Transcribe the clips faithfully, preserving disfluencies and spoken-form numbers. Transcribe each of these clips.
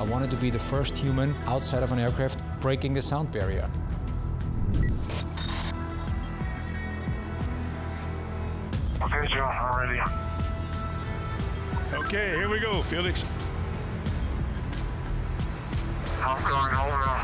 I wanted to be the first human outside of an aircraft breaking the sound barrier. Okay, Joe, I'm ready. Okay, here we go, Felix. I'm going over.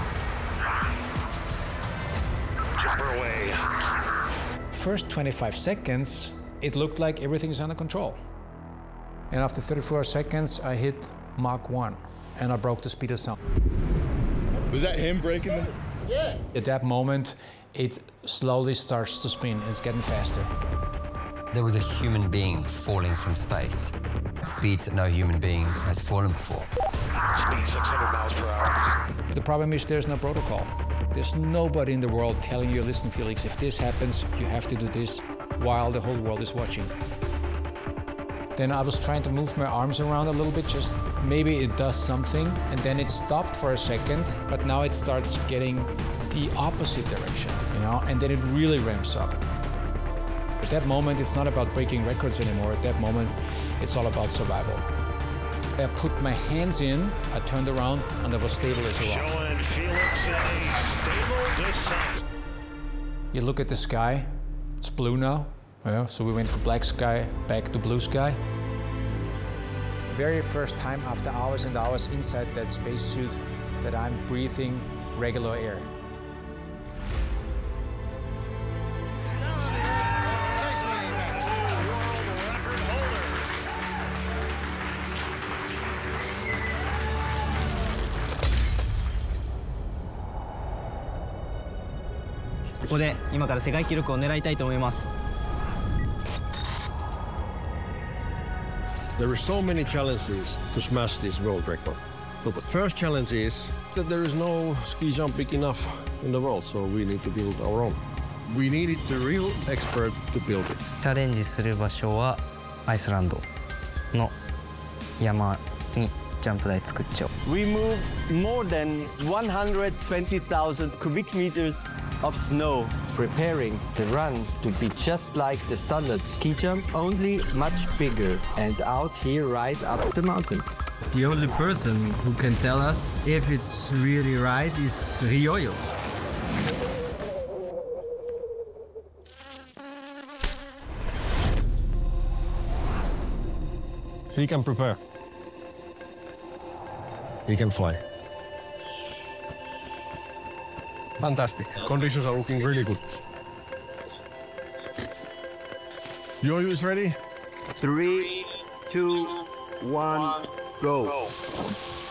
Jumper away. First twenty-five seconds, it looked like everything's under control. And after thirty-four seconds, I hit Mach one, and I broke the speed of sound. Was that him breaking the... Yeah. At that moment, it slowly starts to spin. It's getting faster. There was a human being falling from space. Speeds that no human being has fallen before. Speed six hundred miles per hour. The problem is there's no protocol. There's nobody in the world telling you, listen, Felix, if this happens, you have to do this while the whole world is watching. Then I was trying to move my arms around a little bit, just maybe it does something, and then it stopped for a second, but now it starts getting the opposite direction, you know, and then it really ramps up. At that moment, it's not about breaking records anymore. At that moment, it's all about survival. I put my hands in, I turned around, and I was stable as a rock. Showing Felix a stable descent. You look at the sky, it's blue now. Yeah, so we went from black sky back to blue sky. Very first time after hours and hours inside that spacesuit that I'm breathing regular air. There are so many challenges to smash this world record. So the first challenge is that there is no ski jump big enough in the world, so we need to build our own. We needed the real expert to build it. チャレンジする場所はアイスランドの山にジャンプ台作っちゃおう。 We moved more than one hundred twenty thousand cubic meters of snow, preparing the run to be just like the standard ski jump, only much bigger and out here right up the mountain. The only person who can tell us if it's really right is Ryoyo. He can prepare. He can fly. Fantastic. Conditions are looking really good. Yoyo is ready? Three, two, one, go.